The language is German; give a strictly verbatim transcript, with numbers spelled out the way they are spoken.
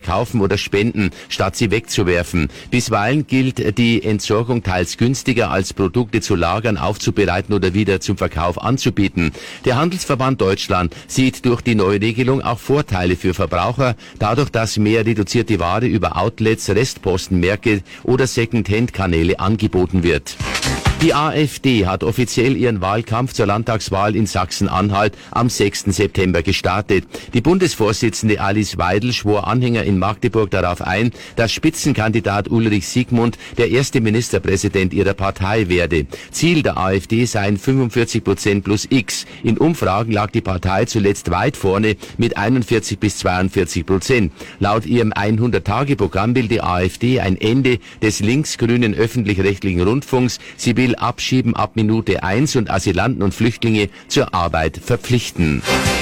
verkaufen oder spenden, statt sie wegzuwerfen. Bisweilen gilt die Entsorgung teils günstiger, als Produkte zu lagern, aufzubereiten oder wieder zum Verkauf anzubieten. Der Handelsverband Deutschland sieht durch die neue Regelung auch Vorteile für Verbraucher, dadurch, dass mehr reduzierte Ware über Outlets, Restpostenmärkte oder Second-Hand-Kanäle angeboten wird. Die AfD hat offiziell ihren Wahlkampf zur Landtagswahl in Sachsen-Anhalt am sechsten September gestartet. Die Bundesvorsitzende Alice Weidel schwor Anhänger in Magdeburg darauf ein, dass Spitzenkandidat Ulrich Siegmund der erste Ministerpräsident ihrer Partei werde. Ziel der AfD seien fünfundvierzig Prozent plus X. In Umfragen lag die Partei zuletzt weit vorne mit einundvierzig bis zweiundvierzig Prozent. Laut ihrem hundert-Tage-Programm will die AfD ein Ende des linksgrünen öffentlich-rechtlichen Rundfunks. Sie will Abschieben ab Minute eins und Asylanten und Flüchtlinge zur Arbeit verpflichten.